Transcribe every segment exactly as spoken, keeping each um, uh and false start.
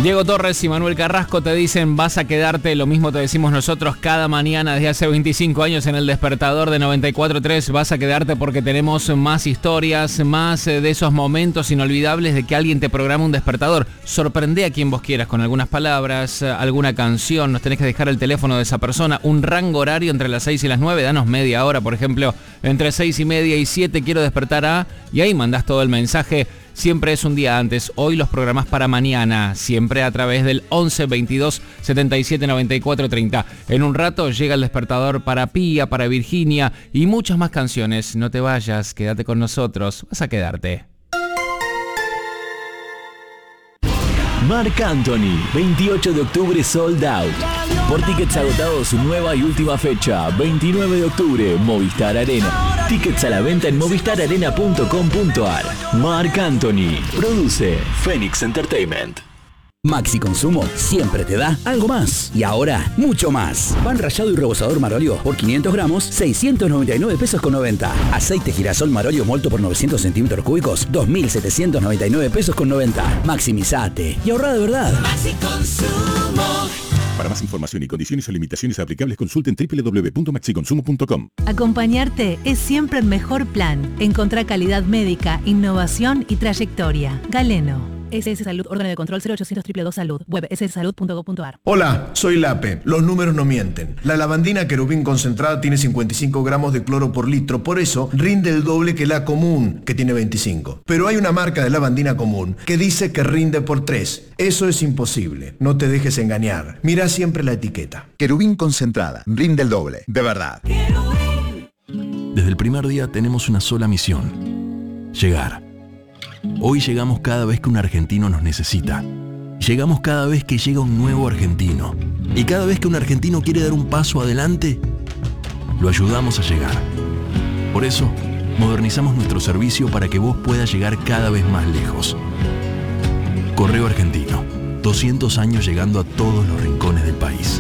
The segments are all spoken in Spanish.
Diego Torres y Manuel Carrasco te dicen vas a quedarte, lo mismo te decimos nosotros cada mañana desde hace veinticinco años en el Despertador de noventa y cuatro punto tres, vas a quedarte porque tenemos más historias, más de esos momentos inolvidables de que alguien te programa un despertador. Sorprende a quien vos quieras con algunas palabras, alguna canción, nos tenés que dejar el teléfono de esa persona, un rango horario entre las seis y las nueve, danos media hora, por ejemplo, entre seis y media y siete quiero despertar a... y ahí mandás todo el mensaje. Siempre es un día antes, hoy los programás para mañana, siempre a través del once veintidós setenta y siete noventa y cuatro treinta. En un rato llega el despertador para Pía, para Virginia y muchas más canciones. No te vayas, quédate con nosotros, vas a quedarte. Marc Anthony, veintiocho de octubre sold out. Por tickets agotados, su nueva y última fecha, veintinueve de octubre, Movistar Arena. Tickets a la venta en movistar arena punto com punto ar. Marc Anthony, produce Phoenix Entertainment. Maxi Consumo siempre te da algo más. Y ahora, mucho más. Pan rallado y rebozador Marolio por quinientos gramos, seiscientos noventa y nueve pesos con noventa. Aceite girasol Marolio molto por novecientos centímetros cúbicos, dos mil setecientos noventa y nueve pesos con noventa. Maximizate y ahorra de verdad. Maxi Consumo. Para más información y condiciones o limitaciones aplicables, consulten doble u doble u doble u punto maxi consumo punto com. Acompañarte es siempre el mejor plan. Encontrá calidad médica, innovación y trayectoria. Galeno. S S Salud, órgano de control cero ochocientos dos dos dos Salud, web ese ese salud punto gov punto ar. Hola, soy Lape. Los números no mienten. La lavandina querubín concentrada tiene cincuenta y cinco gramos de cloro por litro, por eso rinde el doble que la común, que tiene veinticinco. Pero hay una marca de lavandina común que dice que rinde por tres. Eso es imposible. No te dejes engañar. Mira siempre la etiqueta. Querubín concentrada, rinde el doble, de verdad. Desde el primer día tenemos una sola misión: llegar. Hoy llegamos cada vez que un argentino nos necesita. Llegamos cada vez que llega un nuevo argentino. Y cada vez que un argentino quiere dar un paso adelante, lo ayudamos a llegar. Por eso, modernizamos nuestro servicio para que vos puedas llegar cada vez más lejos. Correo Argentino. doscientos años llegando a todos los rincones del país.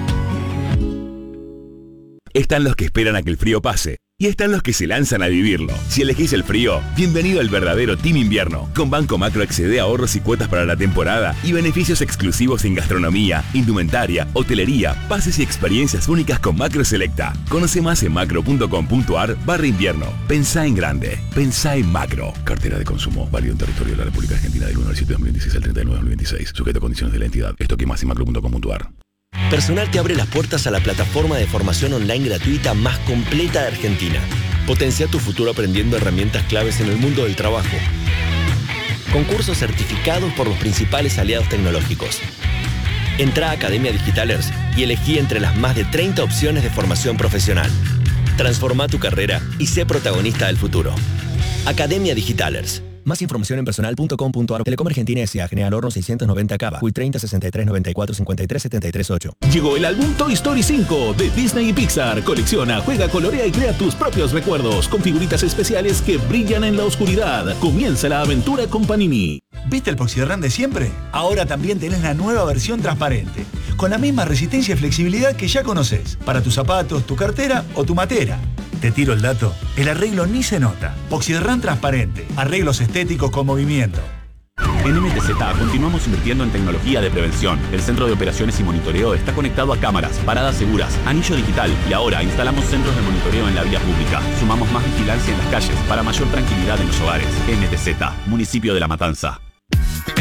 Están los que esperan a que el frío pase. Y están los que se lanzan a vivirlo. Si elegís el frío, bienvenido al verdadero Team Invierno. Con Banco Macro accede a ahorros y cuotas para la temporada y beneficios exclusivos en gastronomía, indumentaria, hotelería, pases y experiencias únicas con Macro Selecta. Conoce más en macro punto com punto ar barra invierno. Pensá en grande. Pensá en Macro. Cartera de consumo. Válido en territorio de la República Argentina del uno al siete de dos mil veintiséis al treinta y nueve de dos mil veintiséis. Sujeto a condiciones de la entidad. Esto que más en macro punto com punto ar. Personal te abre las puertas a la plataforma de formación online gratuita más completa de Argentina. Potencia tu futuro aprendiendo herramientas claves en el mundo del trabajo. Concursos certificados por los principales aliados tecnológicos. Entrá a Academia Digitalers y elegí entre las más de treinta opciones de formación profesional. Transforma tu carrera y sé protagonista del futuro. Academia Digitalers. Más información en personal punto com punto ar. Telecom Argentina S A. General Horno seiscientos noventa Cava. Q treinta sesenta y tres noventa y cuatro cincuenta y tres setenta y tres ocho. Llegó el álbum Toy Story cinco de Disney y Pixar. Colecciona, juega, colorea y crea tus propios recuerdos con figuritas especiales que brillan en la oscuridad. Comienza la aventura con Panini. ¿Viste el Poxirran de siempre? Ahora también tenés la nueva versión transparente, con la misma resistencia y flexibilidad que ya conoces, para tus zapatos, tu cartera o tu matera. Te tiro el dato, el arreglo ni se nota. Poxirran transparente, arreglos estéticos con movimiento. En M T Z continuamos invirtiendo en tecnología de prevención. El centro de operaciones y monitoreo está conectado a cámaras, paradas seguras, anillo digital y ahora instalamos centros de monitoreo en la vía pública. Sumamos más vigilancia en las calles para mayor tranquilidad en los hogares. M T Z, municipio de La Matanza.